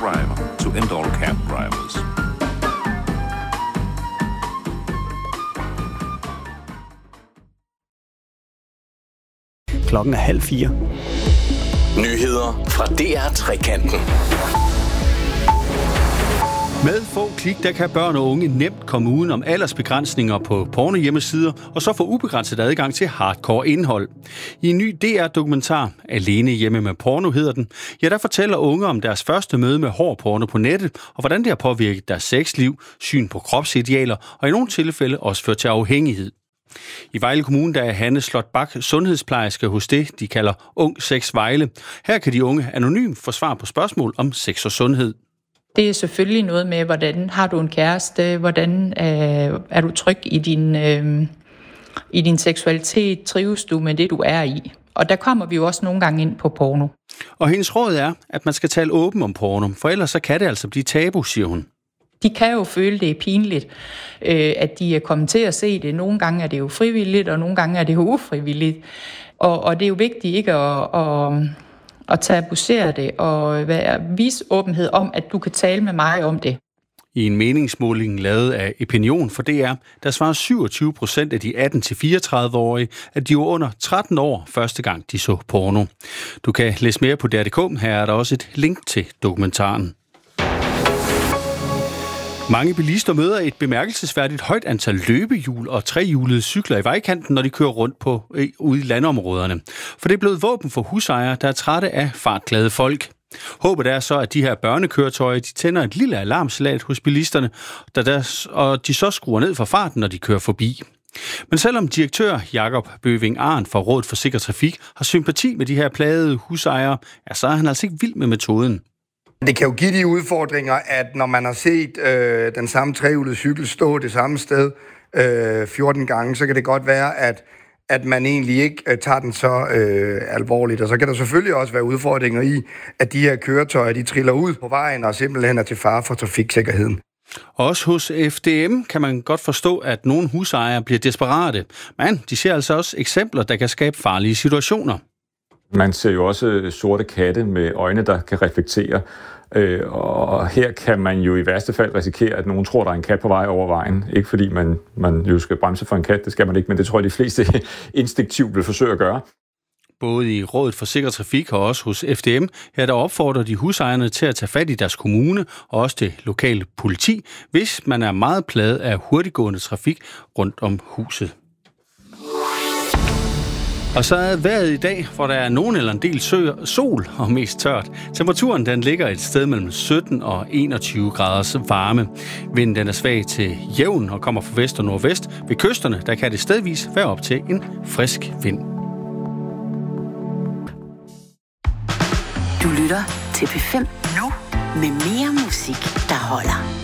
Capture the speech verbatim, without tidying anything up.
driver to end all cab drivers. Klokken er halv fire. Nyheder fra D R Trekanten. Med få klik, der kan børn og unge nemt komme uden om aldersbegrænsninger på pornohjemmesider, og så få ubegrænset adgang til hardcore indhold. I en ny D R-dokumentar, Alene hjemme med porno hedder den, ja, der fortæller unge om deres første møde med hård porno på nettet, og hvordan det har påvirket deres sexliv, syn på kropsidealer, og i nogle tilfælde også ført til afhængighed. I Vejle Kommune der er Hanne Slot Bak sundhedsplejerske hos det, de kalder Ung Sex Vejle. Her kan de unge anonymt få svar på spørgsmål om sex og sundhed. Det er selvfølgelig noget med, hvordan har du en kæreste, hvordan øh, er du tryg i din, øh, i din seksualitet, trives du med det, du er i. Og der kommer vi jo også nogle gange ind på porno. Og hendes råd er, at man skal tale åben om porno, for ellers så kan det altså blive tabu, siger hun. De kan jo føle, det er pinligt, øh, at de er kommet til at se det. Nogle gange er det jo frivilligt, og nogle gange er det jo ufrivilligt. Og, og det er jo vigtigt ikke at... at og tabuisere det, og være, vise åbenhed om, at du kan tale med mig om det. I en meningsmåling lavet af Opinion for D R, der svarer syvogtyve procent af de atten til fireogtredive-årige, at de var under tretten år første gang, de så porno. Du kan læse mere på D R punktum d k. Her er der også et link til dokumentaren. Mange bilister møder et bemærkelsesværdigt højt antal løbehjul og trehjulede cykler i vejkanten, når de kører rundt på ude i landområderne. For det er blevet våben for husejere, der er trætte af fartglade folk. Håbet er så, at de her børnekøretøjer de tænder et lille alarmsalat hos bilisterne, der der, og de så skruer ned for farten, når de kører forbi. Men selvom direktør Jakob Bøving Arn fra Rådet for Sikker Trafik har sympati med de her plagede husejere, ja, så er han altså ikke vild med metoden. Det kan jo give de udfordringer, at når man har set øh, den samme trehjulede cykel stå det samme sted øh, fjorten gange, så kan det godt være, at, at man egentlig ikke øh, tager den så øh, alvorligt. Og så kan der selvfølgelig også være udfordringer i, at de her køretøjer, de triller ud på vejen og simpelthen er til fare for trafiksikkerheden. Også hos F D M kan man godt forstå, at nogle husejere bliver desperate. Men de ser altså også eksempler, der kan skabe farlige situationer. Man ser jo også sorte katte med øjne, der kan reflektere. Øh, og her kan man jo i værste fald risikere, at nogen tror, der er en kat på vej over vejen. Ikke fordi man, man jo skal bremse for en kat, det skal man ikke, men det tror jeg, de fleste instinktivt vil forsøge at gøre. Både i Rådet for Sikker Trafik og også hos F D M, her der opfordrer de husejerne til at tage fat i deres kommune og også det lokale politi, hvis man er meget plaget af hurtiggående trafik rundt om huset. Og så er vejret i dag, hvor der er nogen eller en del sø- sol og mest tørt. Temperaturen den ligger et sted mellem sytten og enogtyve graders varme. Vinden den er svag til jævn og kommer fra vest og nordvest. Ved kysterne der kan det stedvis være op til en frisk vind. Du lytter til P fem nu med mere musik, der holder.